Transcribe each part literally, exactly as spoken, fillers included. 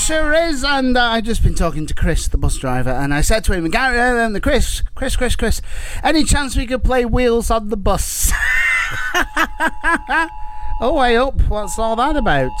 sure is. And uh, I've just been talking to Chris, the bus driver, and I said to him, Gary, uh, the Chris, Chris, Chris, Chris, any chance we could play Wheels on the Bus? Oh, way up. What's all that about?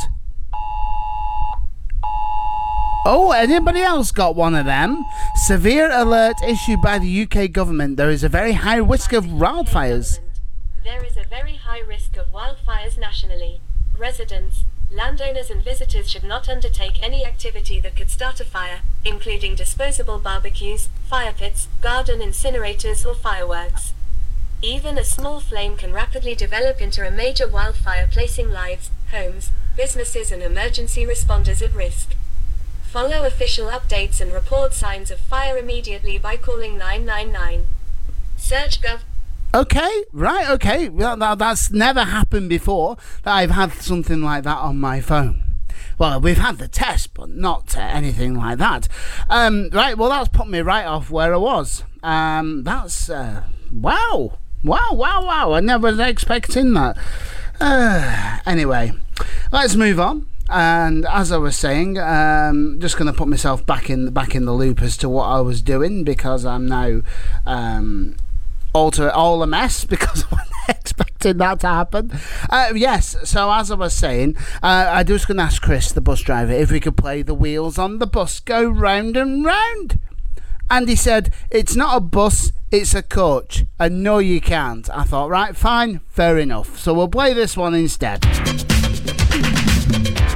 Oh, anybody else got one of them? Severe alert issued by the U K government. There is a very high risk of wildfires. There is a very high risk of wildfires nationally. Residents, landowners and visitors should not undertake any activity that could start a fire, including disposable barbecues, fire pits, garden incinerators or fireworks. Even a small flame can rapidly develop into a major wildfire, placing lives, homes, businesses and emergency responders at risk. Follow official updates and report signs of fire immediately by calling nine nine nine. Search Gov. Okay, right, okay. Well, that, that's never happened before, that I've had something like that on my phone. Well, we've had the test, but not uh, anything like that. Um, right, well, that's put me right off where I was. Um, that's, uh, wow. Wow, wow, wow. I never was expecting that. Uh, anyway, let's move on. And as I was saying, um, just going to put myself back in back in the loop as to what I was doing, because I'm now um, alter all a mess because I wasn't expecting that to happen. Uh, yes, so as I was saying, uh, I was just going to ask Chris, the bus driver, if we could play the Wheels on the Bus go round and round. And he said, it's not a bus, it's a coach. And no, you can't. I thought, right, fine, fair enough. So we'll play this one instead.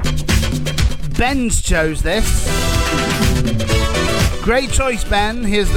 Ben's chose this. Great choice, Ben. Here's the